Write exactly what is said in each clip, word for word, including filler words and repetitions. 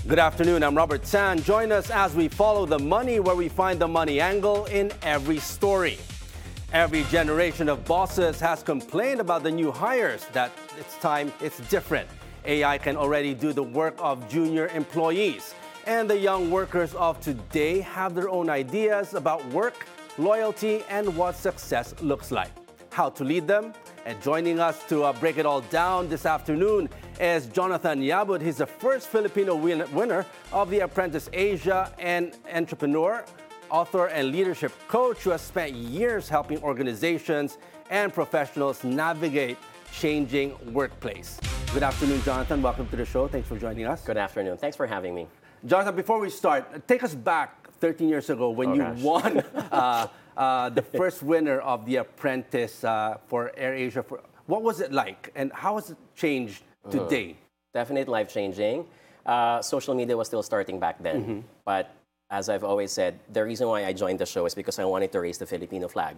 Good afternoon, I'm Robert Tan. Join us as we follow the money where we find the money angle in every story. Every generation of bosses has complained about the new hires, that it's time it's different. A I can already do the work of junior employees. And the young workers of today have their own ideas about work, loyalty, and what success looks like. How to lead them? And joining us to uh, break it all down this afternoon is Jonathan Yabut. He's the first Filipino win winner of the Apprentice Asia, and entrepreneur, author, and leadership coach who has spent years helping organizations and professionals navigate changing workplace. Good afternoon, Jonathan. Welcome to the show. Thanks for joining us. Good afternoon. Thanks for having me. Jonathan, before we start, take us back thirteen years ago when Oh, you gosh. won uh, uh, the first winner of the Apprentice uh, for AirAsia. For, what was it like, and how has it changed today? Definitely life-changing. Uh, social media was still starting back then. Mm-hmm. But as I've always said, the reason why I joined the show is because I wanted to raise the Filipino flag.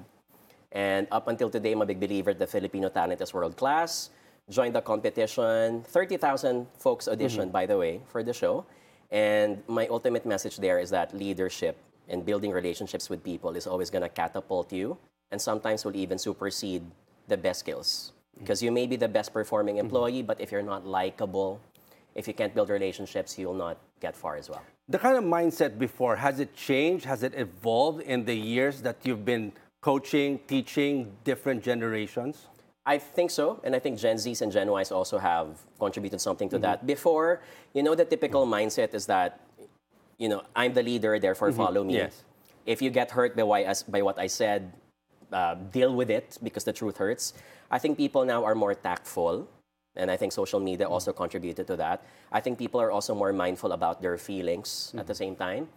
And up until today, I'm a big believer that the Filipino talent is world-class. Joined the competition. thirty thousand folks auditioned, Mm-hmm. by the way, for the show. And my ultimate message there is that leadership and building relationships with people is always going to catapult you, and sometimes will even supersede the best skills. Because you may be the best performing employee, but if you're not likable, if you can't build relationships, you'll not get far as well. The kind of mindset before, has it changed? Has it evolved in the years that you've been coaching, teaching different generations? I think so, and I think Gen Zs and Gen Ys also have contributed something to that. Before, you know, the typical mindset is that, you know, I'm the leader, therefore follow me. Yes. If you get hurt by, why, as- by what I said, uh, deal with it because the truth hurts. I think people now are more tactful, and I think social media also contributed to that. I think people are also more mindful about their feelings at the same time.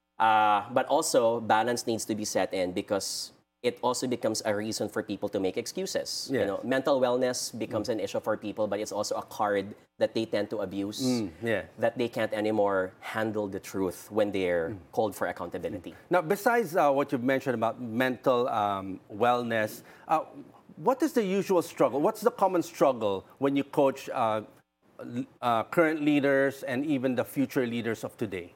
Uh, but also, balance needs to be set in because it also becomes a reason for people to make excuses. You Yes. know, mental wellness becomes an issue for people, but it's also a card that they tend to abuse, yeah. that they can't anymore handle the truth when they're called for accountability. Now, besides uh, what you've mentioned about mental um, wellness, uh, what is the usual struggle? What's the common struggle when you coach uh, l- uh, current leaders and even the future leaders of today?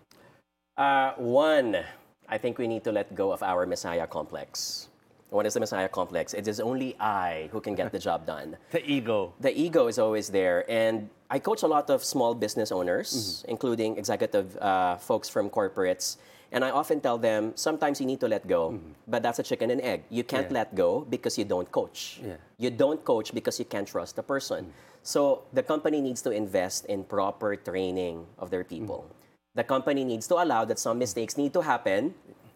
Uh, one, I think we need to let go of our Messiah complex. What is the Messiah complex? It is only I who can get the job done. The ego. The ego is always there. And I coach a lot of small business owners, including executive uh, folks from corporates. And I often tell them, sometimes you need to let go, but that's a chicken and egg. You can't Yeah. let go because you don't coach. Yeah. You don't coach because you can't trust the person. So the company needs to invest in proper training of their people. The company needs to allow that some mistakes need to happen,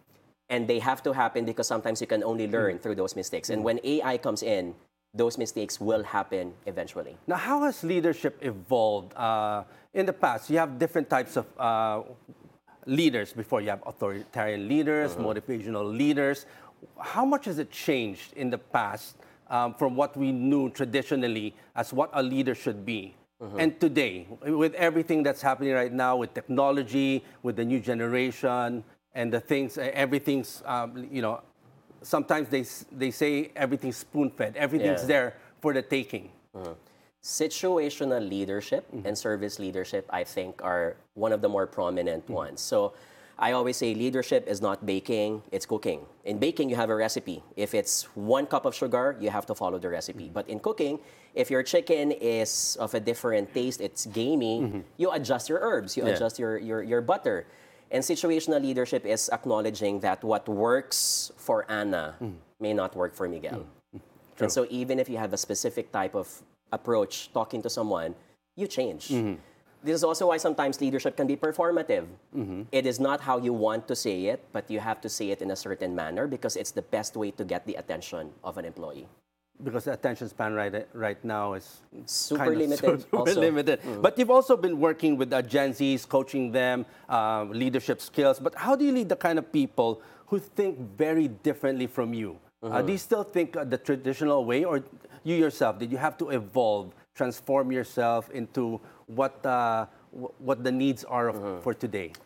and they have to happen because sometimes you can only learn through those mistakes. And when A I comes in, those mistakes will happen eventually. Now, how has leadership evolved? Uh, in the past, you have different types of uh, leaders. Before, you have authoritarian leaders, motivational leaders. How much has it changed in the past um, from what we knew traditionally as what a leader should be? And today, with everything that's happening right now, with technology, with the new generation, and the things, uh, everything's, um, you know, sometimes they, s- they say everything's spoon-fed. Everything's Yeah. there for the taking. Situational leadership and service leadership, I think, are one of the more prominent ones. So I always say leadership is not baking, it's cooking. In baking, you have a recipe. If it's one cup of sugar, you have to follow the recipe. But in cooking, if your chicken is of a different taste, it's gamey, you adjust your herbs, you Yeah. adjust your, your, your butter. And situational leadership is acknowledging that what works for Anna may not work for Miguel. And so even if you have a specific type of approach talking to someone, you change. This is also why sometimes leadership can be performative. It is not how you want to say it, but you have to say it in a certain manner because it's the best way to get the attention of an employee. Because the attention span right, right now is Super kind of limited super also. limited. But you've also been working with uh, Gen Zs, coaching them, uh, leadership skills. But how do you lead the kind of people who think very differently from you? Uh, do you still think uh, the traditional way, or you yourself, did you have to evolve, transform yourself into what, uh, wh- what the needs are of, for today?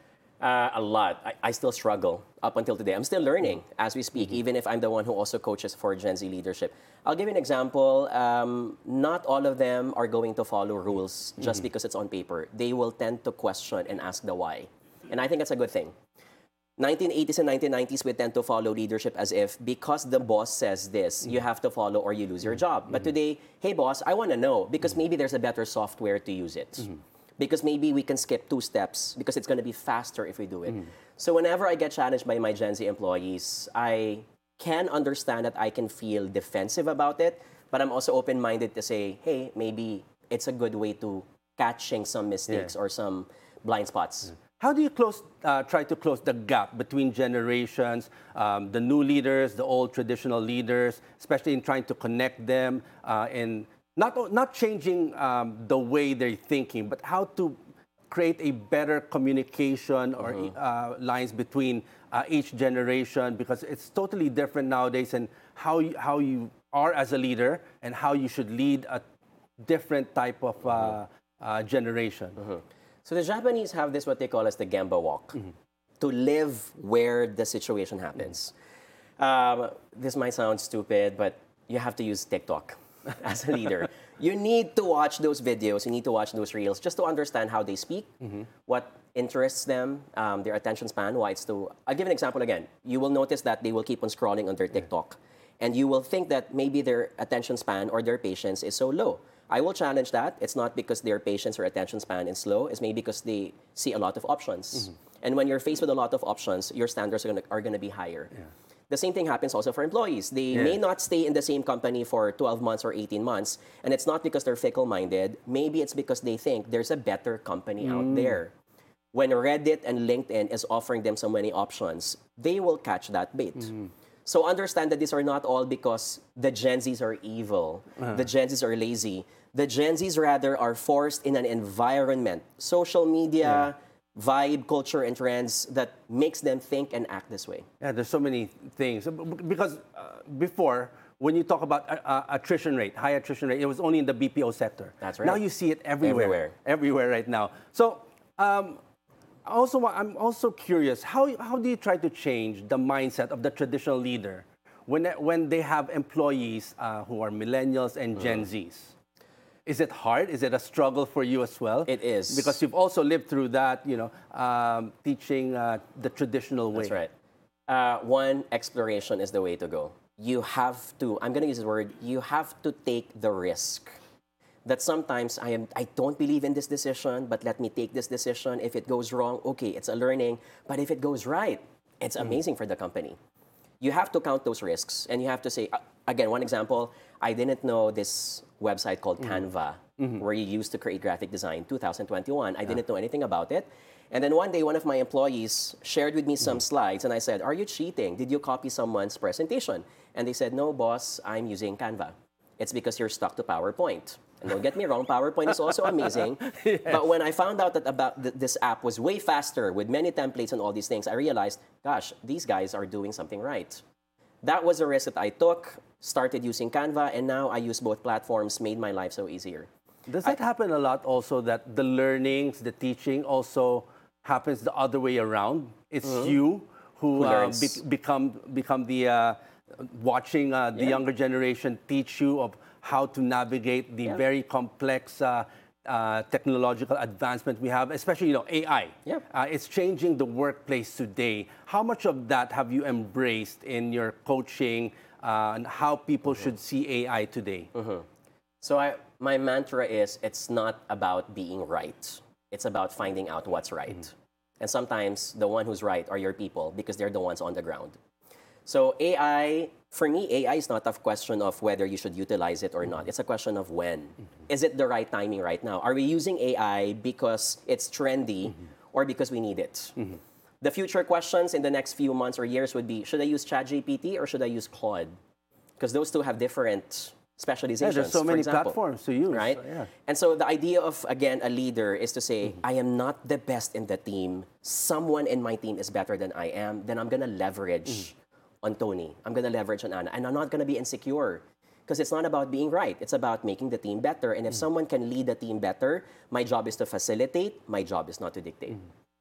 Uh, a lot. I, I still struggle up until today. I'm still learning as we speak, even if I'm the one who also coaches for Gen Z leadership. I'll give you an example. Um, not all of them are going to follow rules just because it's on paper. They will tend to question and ask the why. And I think that's a good thing. nineteen eighties and nineteen nineties, we tend to follow leadership as if because the boss says this, you have to follow or you lose your job. But today, hey boss, I want to know because maybe there's a better software to use it. Because maybe we can skip two steps because it's going to be faster if we do it. Mm. So whenever I get challenged by my Gen Z employees, I can understand that I can feel defensive about it, but I'm also open-minded to say, hey, maybe it's a good way to catching some mistakes yeah. or some blind spots. Mm. How do you close, uh, try to close the gap between generations, um, the new leaders, the old traditional leaders, especially in trying to connect them uh, in Not, not changing um, the way they're thinking, but how to create a better communication or mm-hmm. uh, lines between uh, each generation, because it's totally different nowadays, and how you, how you are as a leader and how you should lead a different type of uh, mm-hmm. uh, generation. Mm-hmm. So the Japanese have this, what they call as the Gemba walk, mm-hmm. to live where the situation happens. Mm-hmm. Um, this might sound stupid, but you have to use TikTok. As a leader, you need to watch those videos, you need to watch those reels just to understand how they speak, mm-hmm. what interests them, um, their attention span, why it's to... I'll give an example again. You will notice that they will keep on scrolling on their TikTok, yeah. and you will think that maybe their attention span or their patience is so low. I will challenge that. It's not because their patience or attention span is low, it's maybe because they see a lot of options. Mm-hmm. And when you're faced with a lot of options, your standards are gonna, are gonna be higher. Yeah. The same thing happens also for employees. They yeah. may not stay in the same company for twelve months or eighteen months, and it's not because they're fickle-minded. Maybe it's because they think there's a better company mm. out there. When Reddit and LinkedIn is offering them so many options, they will catch that bait. Mm. So understand that these are not all because the Gen Zs are evil, uh-huh. the Gen Zs are lazy. The Gen Zs rather are forced in an environment, social media, yeah. vibe, culture, and trends that makes them think and act this way. Yeah, there's so many things. Because uh, before, when you talk about uh, uh, attrition rate, high attrition rate, it was only in the B P O sector. That's right. Now you see it everywhere. Everywhere. Everywhere right now. So, um, also, I'm also curious, how, how do you try to change the mindset of the traditional leader when, when they have employees uh, who are millennials and Gen mm. Zs? Is it hard? Is it a struggle for you as well? It is. Because you've also lived through that, you know, um, teaching uh, the traditional way. That's right. Uh, one, exploration is the way to go. You have to, I'm going to use this word, you have to take the risk. That sometimes I am, I don't believe in this decision, but let me take this decision. If it goes wrong, okay, it's a learning. But if it goes right, it's amazing mm. for the company. You have to count those risks, and you have to say, uh, again, one example, I didn't know this website called mm-hmm. Canva, mm-hmm. where you used to create graphic design, two thousand twenty-one. I yeah. didn't know anything about it. And then one day, one of my employees shared with me some mm-hmm. slides, and I said, are you cheating? Did you copy someone's presentation? And they said, no, boss, I'm using Canva. It's because you're stuck to PowerPoint. And don't get me wrong, PowerPoint is also amazing. Yes. But when I found out that about th- this app was way faster with many templates and all these things, I realized, gosh, these guys are doing something right. That was a risk that I took, started using Canva, and now I use both platforms, made my life so easier. Does that I, happen a lot also, that the learnings, the teaching also happens the other way around? It's mm-hmm. you who, who uh, be- become, become the, uh, watching uh, the yeah. younger generation teach you of how to navigate the yeah. very complex uh, uh, technological advancement we have, especially, you know, A I. Yeah. Uh, it's changing the workplace today. How much of that have you embraced in your coaching uh, and how people mm-hmm. should see A I today? Mm-hmm. So I, my mantra is, it's not about being right. It's about finding out what's right. Mm-hmm. And sometimes the one who's right are your people because they're the ones on the ground. So A I, for me, A I is not a question of whether you should utilize it or not. It's a question of when. Mm-hmm. Is it the right timing right now? Are we using A I because it's trendy mm-hmm. or because we need it? Mm-hmm. The future questions in the next few months or years would be, should I use ChatGPT or should I use Claude? Because those two have different specializations. Yeah, there's so many platforms to use. Right? So, yeah. And so the idea of, again, a leader is to say, mm-hmm. I am not the best in the team. Someone in my team is better than I am. Then I'm going to leverage mm-hmm. on Tony. I'm going to leverage on Anna. And I'm not going to be insecure. Because it's not about being right. It's about making the team better. And if mm-hmm. someone can lead the team better, my job is to facilitate. My job is not to dictate. Mm-hmm.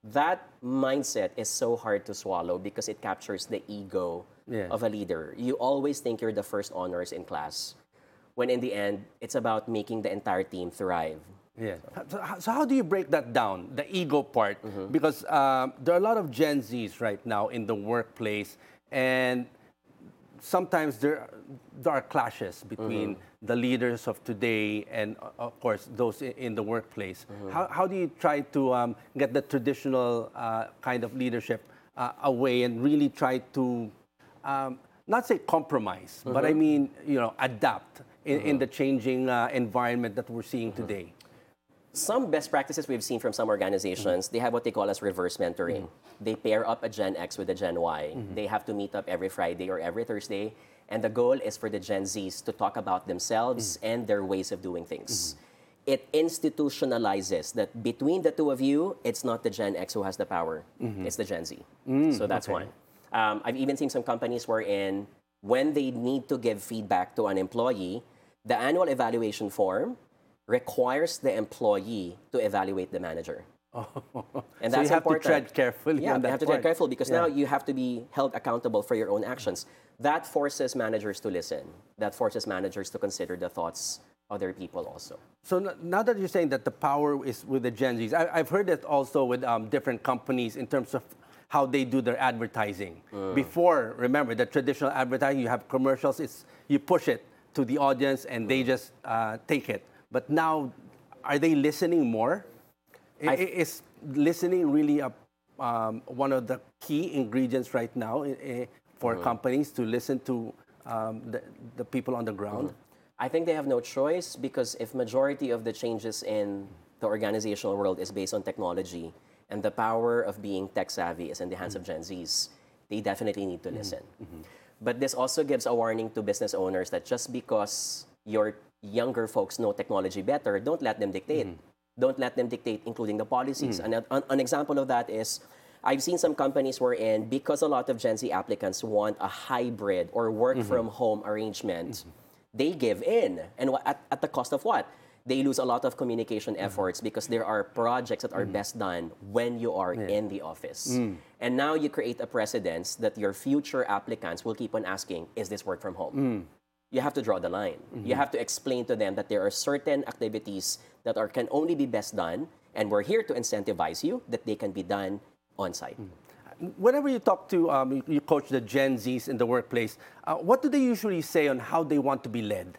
That mindset is so hard to swallow because it captures the ego Yeah. of a leader. You always think you're the first honors in class, when in the end, it's about making the entire team thrive. Yeah. So, how- so how do you break that down, the ego part? Because um, there are a lot of Gen Zs right now in the workplace, and sometimes there, there are clashes between the leaders of today and, uh, of course, those i- in the workplace. How, how do you try to um, get the traditional uh, kind of leadership uh, away and really try to, um, not say compromise, but I mean, you know, adapt in, in the changing uh, environment that we're seeing today? Some best practices we've seen from some organizations, they have what they call as reverse mentoring. They pair up a Gen X with a Gen Y. They have to meet up every Friday or every Thursday. And the goal is for the Gen Zs to talk about themselves and their ways of doing things. It institutionalizes that between the two of you, it's not the Gen X who has the power, it's the Gen Z. So that's okay. one. Um, I've even seen some companies wherein when they need to give feedback to an employee, the annual evaluation form requires the employee to evaluate the manager. And So that's you have important. to tread carefully Yeah, on you that have to part. tread careful because Yeah. now you have to be held accountable for your own actions. That forces managers to listen. That forces managers to consider the thoughts of their people also. So n- now that you're saying that the power is with the Gen Zs, I, I've heard it also with um, different companies in terms of how they do their advertising. Before, remember, the traditional advertising, you have commercials, it's, you push it to the audience and they just uh, take it. But now, are they listening more? I- I- i- is listening really a, um, one of the key ingredients right now i- i- for companies to listen to um, the, the people on the ground? I think they have no choice because if majority of the changes in the organizational world is based on technology and the power of being tech savvy is in the hands of Gen Zs, they definitely need to listen. But this also gives a warning to business owners that just because your younger folks know technology better, don't let them dictate. Don't let them dictate, including the policies. And an, an example of that is I've seen some companies wherein because a lot of Gen Z applicants want a hybrid or work from home arrangement, they give in. And wha- at, at the cost of what? They lose a lot of communication efforts because there are projects that are best done when you are in the office. And now you create a precedence that your future applicants will keep on asking, is this work from home? You have to draw the line. You have to explain to them that there are certain activities that are can only be best done, and we're here to incentivize you that they can be done on site. Whenever you talk to, um, you, you coach the Gen Zs in the workplace, uh, what do they usually say on how they want to be led?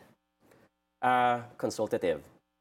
Uh, consultative.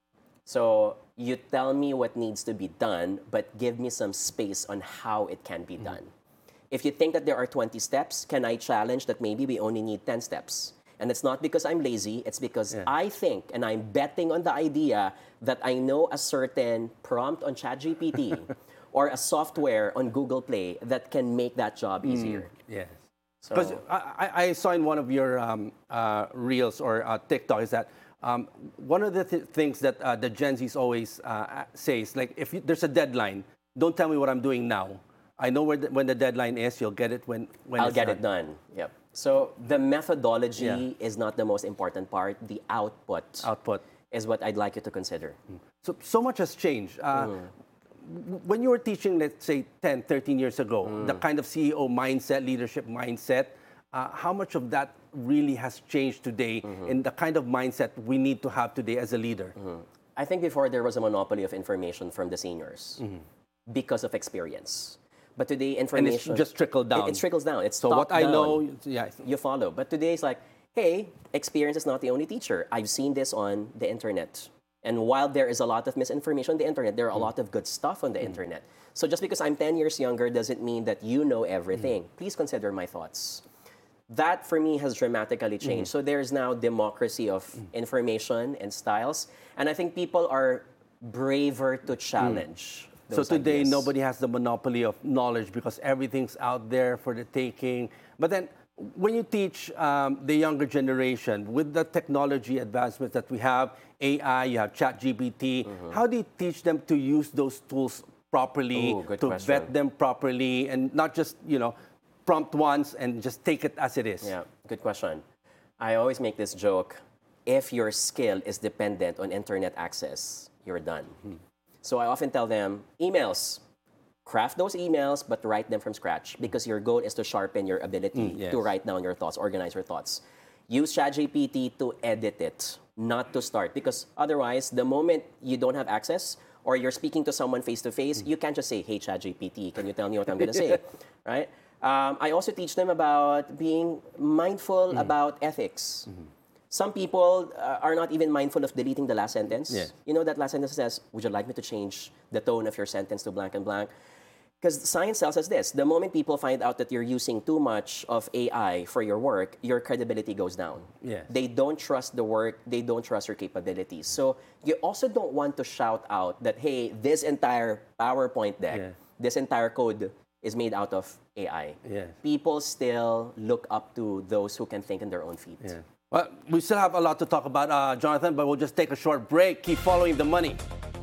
So you tell me what needs to be done, but give me some space on how it can be done. If you think that there are twenty steps, can I challenge that maybe we only need ten steps? And it's not because I'm lazy, it's because Yeah. I think and I'm betting on the idea that I know a certain prompt on ChatGPT or a software on Google Play that can make that job easier. Yes. So- Because I, I- I saw in one of your um, uh, reels or uh, TikTok is that um, one of the th- things that uh, the Gen Zs always uh, say is like, if you, there's a deadline, don't tell me what I'm doing now. I know where the, when the deadline is. You'll get it when, when I'll it's get done. it done. Yep. So the methodology Yeah. is not the most important part. The output Output. is what I'd like you to consider. So, so much has changed. Uh, w- When you were teaching, let's say, ten, thirteen years ago, the kind of C E O mindset, leadership mindset, uh, how much of that really has changed today in the kind of mindset we need to have today as a leader? I think before there was a monopoly of information from the seniors because of experience. But today, And it's information just trickled down. It, it trickles down. It's So what top I down. know, yeah. You follow. But today it's like, hey, experience is not the only teacher. I've seen this on the internet. And while there is a lot of misinformation on the internet, there are a lot of good stuff on the internet. So just because I'm ten years younger doesn't mean that you know everything. Please consider my thoughts. That for me has dramatically changed. So there's now democracy of information and styles. And I think people are braver to challenge. So those today, ideas. nobody has the monopoly of knowledge because everything's out there for the taking. But then, when you teach um, the younger generation with the technology advancements that we have, A I, you have ChatGPT, how do you teach them to use those tools properly, Ooh, good to question. vet them properly, and not just you know prompt once and just take it as it is? Yeah, good question. I always make this joke. If your skill is dependent on internet access, you're done. So I often tell them, emails, craft those emails, but write them from scratch because your goal is to sharpen your ability Mm, yes. to write down your thoughts, organize your thoughts. Use ChatGPT to edit it, not to start. Because otherwise, the moment you don't have access or you're speaking to someone face-to-face, you can't just say, hey, ChatGPT, can you tell me what I'm going to say, right? Um, I also teach them about being mindful about ethics. Some people uh, are not even mindful of deleting the last sentence. Yes. You know that last sentence says, would you like me to change the tone of your sentence to blank and blank? Because science tells us this, the moment people find out that you're using too much of A I for your work, your credibility goes down. Yes. They don't trust the work, they don't trust your capabilities. So you also don't want to shout out that, hey, this entire PowerPoint deck, Yeah. this entire code is made out of A I. Yes. People still look up to those who can think on their own feet. Yeah. Well, we still have a lot to talk about, uh, Jonathan, but we'll just take a short break. Keep following the money.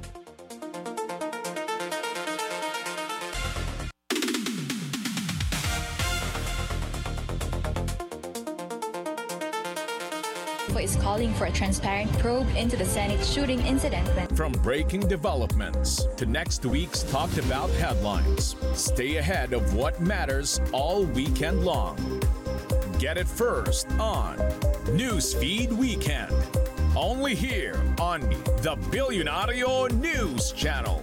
Is calling for a transparent probe into the Senate shooting incident. From breaking developments to next week's talked about headlines, stay ahead of what matters all weekend long. Get it first on Newsfeed Weekend, only here on the Billionario News Channel.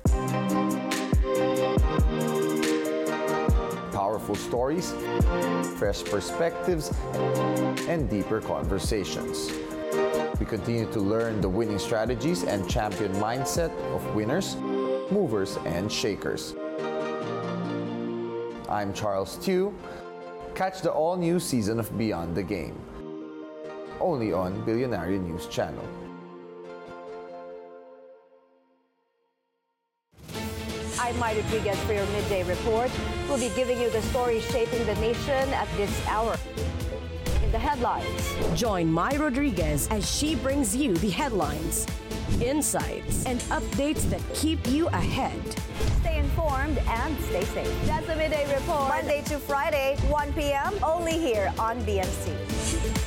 Powerful stories, fresh perspectives, and deeper conversations. We continue to learn the winning strategies and champion mindset of winners, movers, and shakers. I'm Charles Tew. Catch the all-new season of Beyond the Game, only on Billionario News Channel. I'm Mai Rodriguez for your midday report. We'll be giving you the stories shaping the nation at this hour. In the headlines. Join Mai Rodriguez as she brings you the headlines, insights, and updates that keep you ahead. Stay informed and stay safe. That's the midday report. Monday to Friday, one p m only here on B M C.